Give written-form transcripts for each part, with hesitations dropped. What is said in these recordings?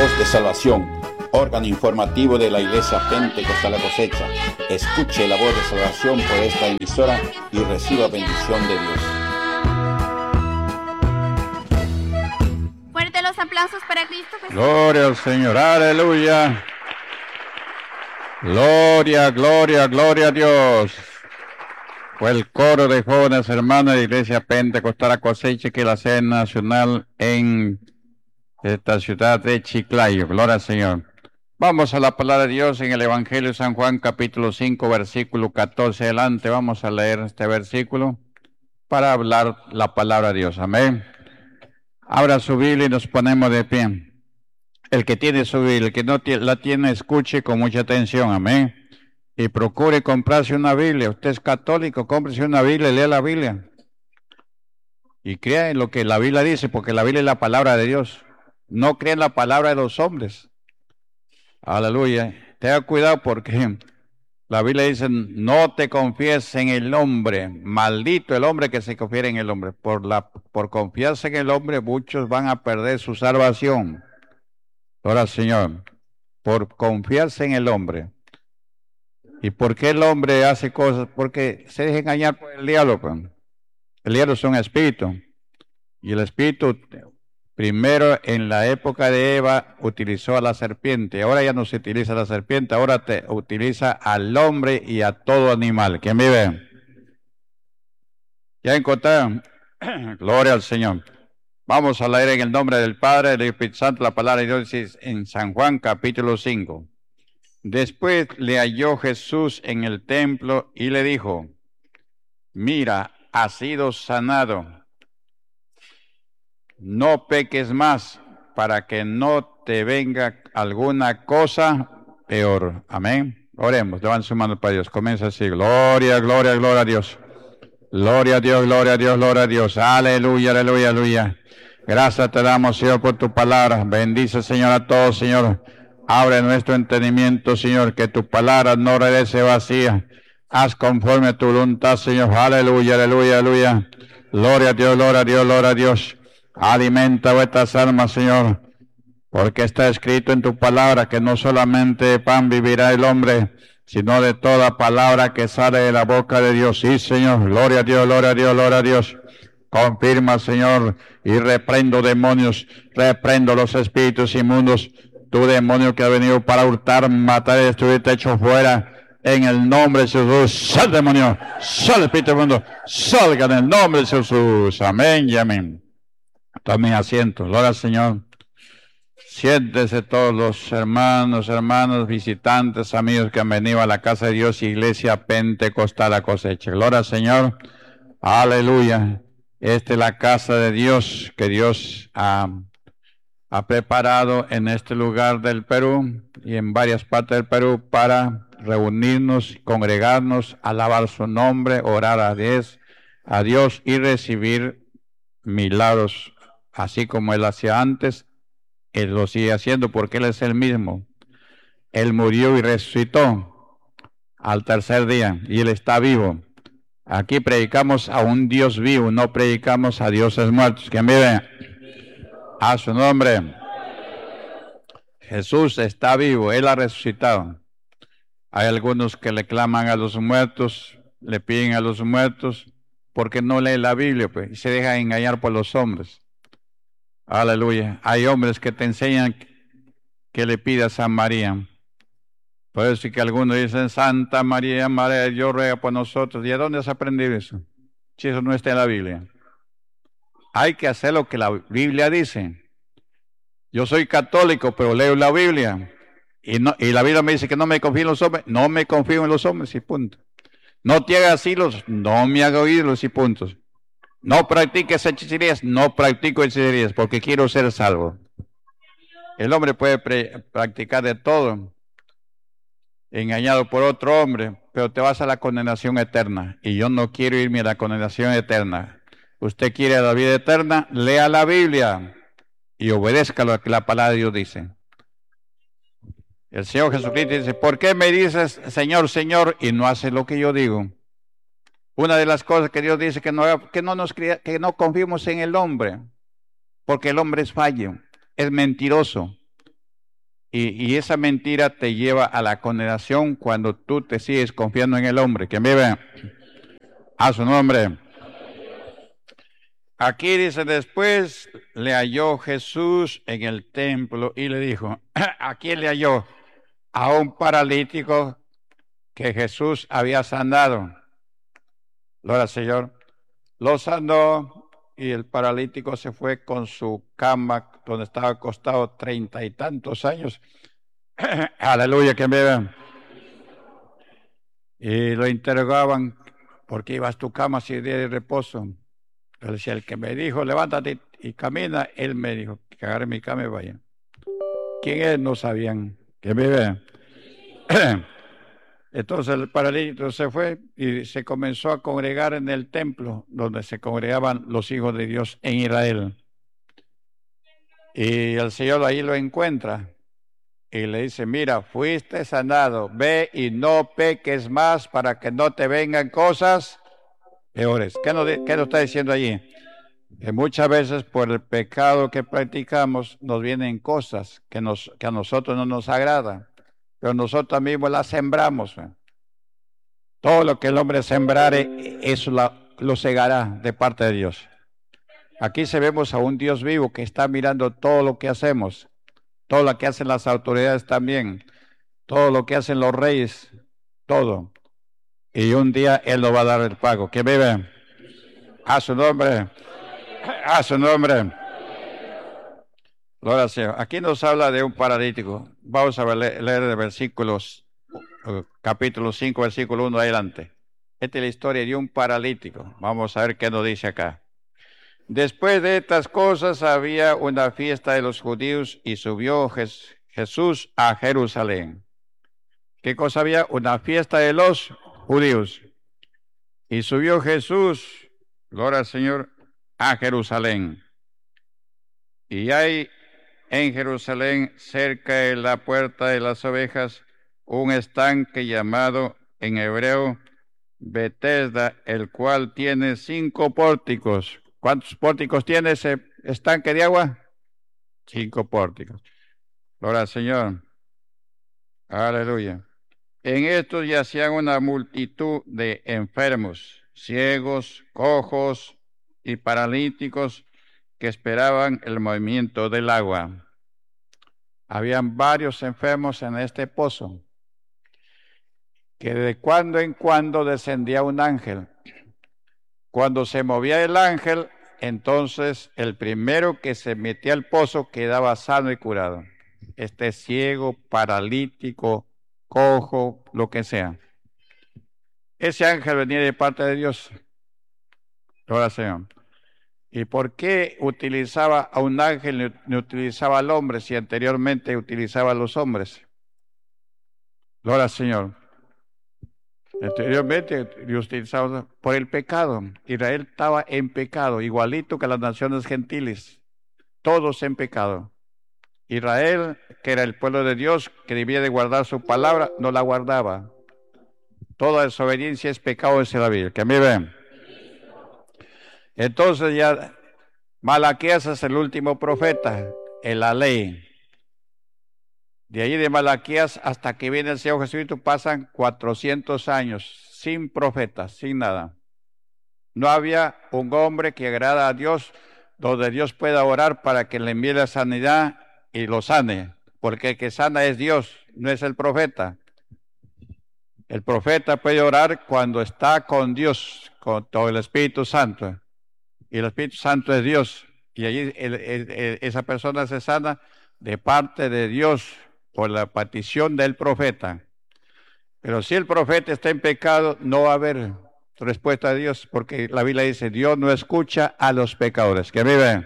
voz de salvación, órgano informativo de la Iglesia Pentecostal La Cosecha. Escuche la voz de salvación por esta emisora y reciba bendición de Dios. Fuerte los aplausos para Cristo Jesús. Gloria al Señor, aleluya. Gloria, gloria, gloria a Dios. Fue el coro de jóvenes hermanos de la Iglesia Pentecostal La Cosecha, que es la sede nacional en esta ciudad de Chiclayo. Gloria al Señor. Vamos a la palabra de Dios en el Evangelio de San Juan, capítulo 5, versículo 14 adelante. Vamos a leer este versículo para hablar la palabra de Dios. Amén. Abra su Biblia y nos ponemos de pie. El que tiene su Biblia, el que no la tiene, escuche con mucha atención. Amén. Y procure comprarse una Biblia. Usted es católico, cómprese una Biblia y lea la Biblia. Y crea en lo que la Biblia dice, porque la Biblia es la palabra de Dios. No crea en la palabra de los hombres. Aleluya. Tenga cuidado porque la Biblia dice, no te confíes en el hombre. Maldito el hombre que se confiere en el hombre. Por confiarse en el hombre, muchos van a perder su salvación. Ahora, Señor, por confiarse en el hombre. ¿Y por qué el hombre hace cosas? Porque se deja engañar por el diablo. Pues. El diablo es un espíritu. Y el espíritu, primero en la época de Eva, utilizó a la serpiente. Ahora ya no se utiliza a la serpiente, ahora utiliza al hombre y a todo animal. ¿Quién vive? ¿Ya encontraron? Gloria al Señor. Vamos a leer en el nombre del Padre, del Espíritu Santo, la palabra de Dios dice en San Juan, capítulo 5. Después le halló Jesús en el templo y le dijo, mira, has sido sanado, no peques más para que no te venga alguna cosa peor. Amén. Oremos, levanten su mano para Dios. Comienza así, gloria, gloria, gloria a Dios. Gloria a Dios, gloria a Dios, gloria a Dios. Aleluya, aleluya, aleluya. Gracias te damos, Señor, por tu palabra. Bendice, Señor, a todos, Señor. Abre nuestro entendimiento, Señor, que tu palabra no regrese vacía. Haz conforme a tu voluntad, Señor. Aleluya, aleluya, aleluya. Gloria a Dios, gloria a Dios, gloria a Dios. Alimenta vuestras almas, Señor, porque está escrito en tu palabra que no solamente de pan vivirá el hombre, sino de toda palabra que sale de la boca de Dios. Sí, Señor. Gloria a Dios, gloria a Dios, gloria a Dios. Confirma, Señor, y reprendo demonios, reprendo los espíritus inmundos. Tu demonio que ha venido para hurtar, matar y destruir, te echo fuera en el nombre de Jesús. Sal, demonio, sal, espíritu inmundo, salga en el nombre de Jesús. Amén y amén. Tomen asiento. Gloria al Señor. Siéntese todos los hermanos, visitantes, amigos que han venido a la casa de Dios, Iglesia Pentecostal La Cosecha. Gloria al Señor. Aleluya. Esta es la casa de Dios que Dios ha preparado en este lugar del Perú y en varias partes del Perú para reunirnos, congregarnos, alabar su nombre, orar a Dios y recibir milagros, así como Él hacía antes. Él lo sigue haciendo porque Él es el mismo. Él murió y resucitó al tercer día y Él está vivo. Aquí predicamos a un Dios vivo, no predicamos a dioses muertos. ¿Quién vive? A su nombre. Jesús está vivo, Él ha resucitado. Hay algunos que le claman a los muertos, le piden a los muertos, porque no lee la Biblia, pues, y se deja engañar por los hombres. Aleluya. Hay hombres que te enseñan que le pidas a María. Por eso que algunos dicen, Santa María, María, Dios ruega por nosotros. ¿Y a dónde has aprendido eso? Si eso no está en la Biblia. Hay que hacer lo que la Biblia dice. Yo soy católico, pero leo la Biblia. Y la Biblia me dice que no me confío en los hombres. No me confío en los hombres y punto. No te hagas ídolos. No me hago ídolos y puntos. No practiques hechicerías. No practico hechicerías porque quiero ser salvo. El hombre puede practicar de todo, engañado por otro hombre, pero te vas a la condenación eterna. Y yo no quiero irme a la condenación eterna. Usted quiere la vida eterna, lea la Biblia y obedezca lo que la palabra de Dios dice. El Señor Jesucristo dice, ¿por qué me dices, Señor, Señor, y no haces lo que yo digo? Una de las cosas que Dios dice que no confiemos en el hombre, porque el hombre es fallo, es mentiroso. Y esa mentira te lleva a la condenación cuando tú te sigues confiando en el hombre. Que vive a su nombre. Aquí dice, después le halló Jesús en el templo y le dijo, ¿a quién le halló? A un paralítico que Jesús había sanado. Gloria al Señor. Lo sanó y el paralítico se fue con su cama donde estaba acostado 30 y tantos años. Aleluya, que me vean. Y lo interrogaban, ¿por qué ibas a tu cama si día de reposo? Él decía, el que me dijo, levántate y camina, él me dijo, que agarre mi cama y vaya. ¿Quién es? No sabían. Que me vean. Entonces el paralítico se fue y se comenzó a congregar en el templo donde se congregaban los hijos de Dios en Israel. Y el Señor ahí lo encuentra y le dice, mira, fuiste sanado, ve y no peques más para que no te vengan cosas peores. ¿Qué nos está diciendo allí? Que muchas veces por el pecado que practicamos nos vienen cosas que a nosotros no nos agradan, pero nosotros mismos las sembramos. Todo lo que el hombre sembrare, eso lo segará de parte de Dios. Aquí se vemos a un Dios vivo que está mirando todo lo que hacemos, todo lo que hacen las autoridades también, todo lo que hacen los reyes, todo. Y un día Él nos va a dar el pago. ¿Quién vive? A su nombre. A su nombre. Gloria al Señor. Aquí nos habla de un paralítico. Vamos a leer de versículos, capítulo 5, versículo 1 adelante. Esta es la historia de un paralítico. Vamos a ver qué nos dice acá. Después de estas cosas había una fiesta de los judíos y subió Jesús a Jerusalén. ¿Qué cosa había? Una fiesta de los judíos. Y subió Jesús, gloria al Señor, a Jerusalén. Y hay en Jerusalén, cerca de la puerta de las ovejas, un estanque llamado en hebreo Betesda, el cual tiene 5 pórticos. ¿Cuántos pórticos tiene ese estanque de agua? 5 pórticos. Gloria al Señor. Aleluya. En estos yacían una multitud de enfermos, ciegos, cojos y paralíticos que esperaban el movimiento del agua. Habían varios enfermos en este pozo, que de cuando en cuando descendía un ángel. Cuando se movía el ángel, entonces el primero que se metía al pozo quedaba sano y curado. Ciego, paralítico, cojo, lo que sea. Ese ángel venía de parte de Dios. Gloria al Señor. ¿Y por qué utilizaba a un ángel, no utilizaba al hombre, si anteriormente utilizaba a los hombres? Gloria al Señor. Anteriormente Dios utilizaba por el pecado. Israel estaba en pecado, igualito que las naciones gentiles, todos en pecado. Israel, que era el pueblo de Dios, que debía de guardar su palabra, no la guardaba. Toda desobediencia es pecado, dice la Biblia. Que a mí ven. Entonces ya Malaquías es el último profeta en la ley. De ahí de Malaquías hasta que viene el Señor Jesucristo pasan 400 años sin profetas, sin nada. No había un hombre que agrada a Dios donde Dios pueda orar para que le envíe la sanidad y lo sane, porque el que sana es Dios, no es el profeta. El profeta puede orar cuando está con Dios, con todo el Espíritu Santo, y el Espíritu Santo es Dios, y allí esa persona se sana de parte de Dios por la petición del profeta. Pero si el profeta está en pecado, no va a haber respuesta de Dios, porque la Biblia dice, Dios no escucha a los pecadores. Que viven.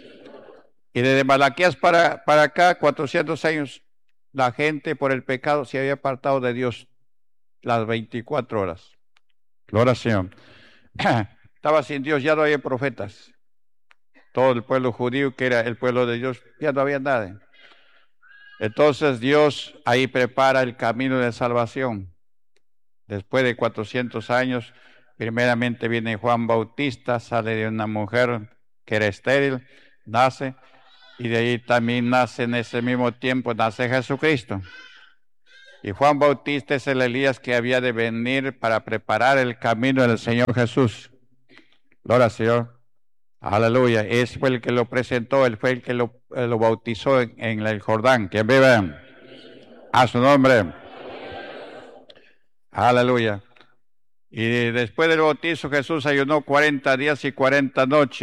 Y desde Malaquías para acá, 400 años, la gente por el pecado se había apartado de Dios las 24 horas. Gloria al Señor. Estaba sin Dios, ya no había profetas. Todo el pueblo judío, que era el pueblo de Dios, ya no había nada. Entonces Dios ahí prepara el camino de salvación. Después de 400 años, primeramente viene Juan Bautista, sale de una mujer que era estéril, nace, Y de ahí también nace en ese mismo tiempo, nace Jesucristo. Y Juan Bautista es el Elías que había de venir para preparar el camino del Señor Jesús. Gloria al Señor. Aleluya. Él fue el que lo presentó, él fue el que lo bautizó en el Jordán. ¿Quién vive? A su nombre. Aleluya. Y después del bautizo Jesús ayunó 40 días y 40 noches.